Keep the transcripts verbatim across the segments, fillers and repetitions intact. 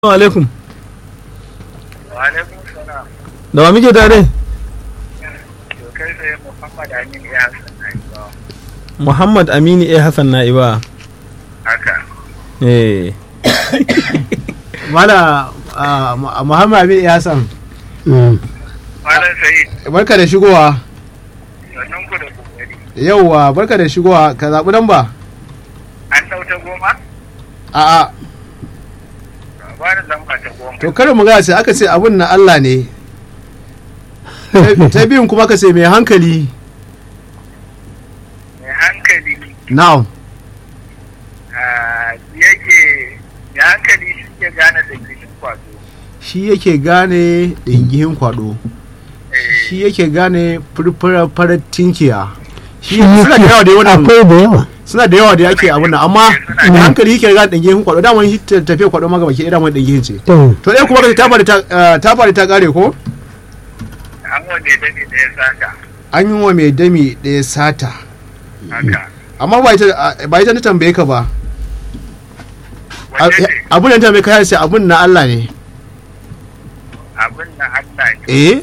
alaikum. Wa alaikum salam. Da wa muke tare? To kai sai Muhammad Aminu ya Hassan Naiba. Muhammad Aminu A Hassan Naiba. Haka. Eh. Mala ah, Mu- Muhammad Aminu ya Hassan. Malam Sa'id, Barka da shigowa. sannan ku da kokari. Yauwa, barka da shigowa. Ka zaɓi nan ba? An ɗauta goma? A'a. Ba da lamba ta goma. To karin mu sai aka ce abun na Allah ne. Ta- Ta biyun kuma ka ce mai hankali. Mai hankali Na'am. ah, yake mai hankali shi ke gane da kishin kwazo. Shi yake gane ɗingihin kwaɗo. Eh, Shi yake gane furfurar farar tinkiya. Shi suna da yawa da yawa akwai da yawa suna da yawa da yake abun nan amma mai hankali yake gane ɗingihin kwaɗo. Daman shi ta- tafiya kwaɗo ma gaba ke daman ɗingihin ce. to To ɗaya kuma ka ce ta faru ta ah, ta faru ta ƙare ko? an wanda dade da ya saka. An yi wa mai dami ɗaya sata. Haka. Amma ba ita ah, ba ita na tambaye ka ba. Wace ce? Abun da ta tambaye ka sai abun na Allah ne. Abin na Allah ne. Eh?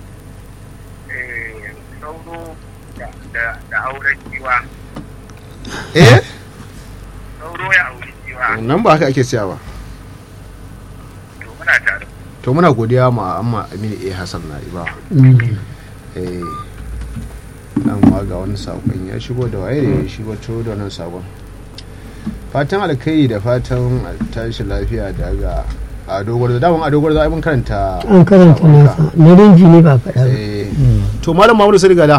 Eh, sauro da da- da auren giwa. Eh? Sauro ya auri giwa. Nan ba haka ake cewa ba. To muna tare. To muna godiya ma amma Aminu A Hassan na iba. Eh. Dan ma ga wani sakon ya shigo da waye ne ya shigo to da wannan sakon. Fatan alkai da fatan a tashi lafiya daga a dogoro da mun a dogoro za a mun karanta an karanta nasa na rinji ne ba faɗa ba eh to malam Muhammadu sai daga da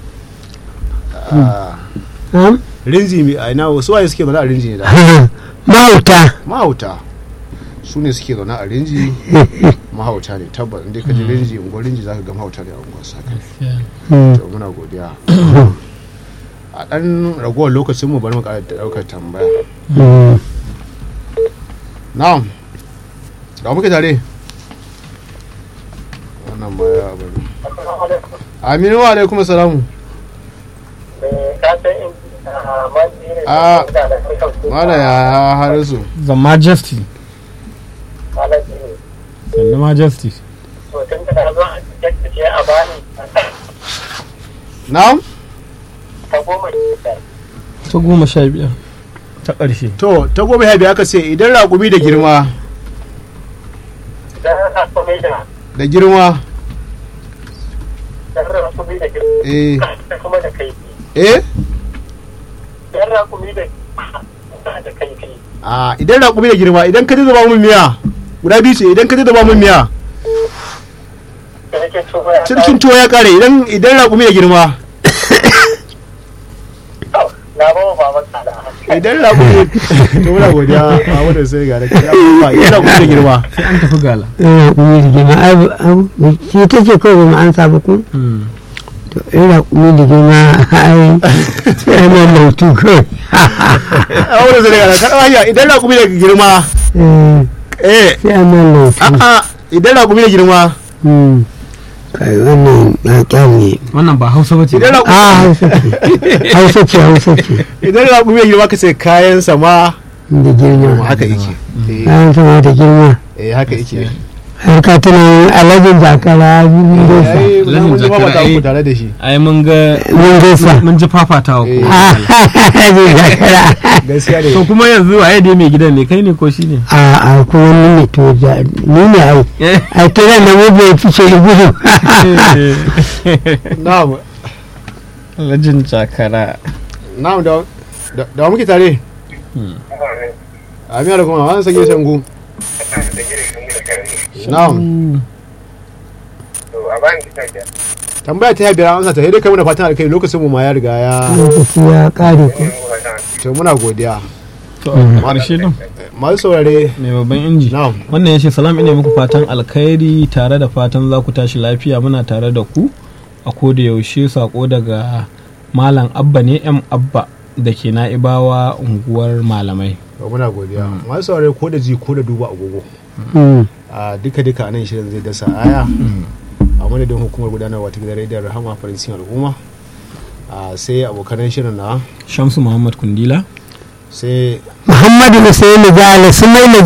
ah Am? rinji mi a ina wasu waye suke zaune a rinji ne da mahauta mahauta su ne suke zaune a rinji mahauta ne tabbas inda ka ji rinji unguwar rinji zaka ga mahauta ne a unguwar saka Mm. to muna godiya a dan ragowar lokacin mu bari mu ƙara da daukar tambaya Mm. na'am da muke tare wannan ma ya bari aminu wa alaikum salamu a mala ya harisu The Majesty. The Majesty. na'am Ta goma sha biyar. Ta ƙarshe. to ta goma ya biya aka ce idan raƙumi da girma da girma eh eh a idan raƙumi da girma idan ka ji zuba mun miya guda biyu ce idan ka ji zuba mun miya cikin tuwo ya kare idan idan raƙumi da girma idan raƙumi to muna godiya a wadda sai ga da kai idan raƙumi da girma Sai an tafi gala. Ina kuma da gima ai ba- ai, shi ta ce kawai ba mu an sabu ku to ina kuma da gima ai sai ana lautu kawai a wadda sai ga da kai hanya idan raƙumi da girma Eh, eh sai ana lautu a'a idan raƙumi da girma Mm. kai wannan ya kyale Wannan ba Hausa ba ce. idan raƙumi a hausa ce hausa ce hausa ce idan raƙumi da girma ka ce kayan sama da girma haka yake eh bayan sama da girma eh haka yake har ka tuna alajin zakara biyu da sa ai Lahin mun ji ba jakara, ta ku eh. tare da shi Ai mun ga mun gaisa mun ji fafatawa ko. Eh. alajin zakara gaskiya ne To kuma yanzu waye dai mai gidan ne kai ne ko shi ne? a a ko wani ne to da ni ne ai ai kira da mu bai fice gudu na'am Lajin jakara. na'am da da da muke tare amiya da kuma wannan sake sangu na'am tambaya ta biyar an sa ta sai dai kai muna fatan alkai lokacin mu ma ya riga ya lokaci ya kare ku to muna godiya To a ƙarshe din. masu saurare Mai babban inji. na'am Wannan ya ce salam ina muku fatan alkhairi tare da fatan za ku tashi lafiya muna tare da ku a koda yaushe sako daga Malam Abba ne M Abba da ke na'ibawa unguwar malamai. to muna godiya masu saurare ko da ji ko da duba agogo Mm. a duka duka anan shirin zai dasa aya a madadin hukumar gudanarwa ta gidan rediyon rahama farin cikin al'umma a sai abokanan shirin na Shamsu Muhammad Kundila. sai Muhammadu Hussein Jalo Sumaila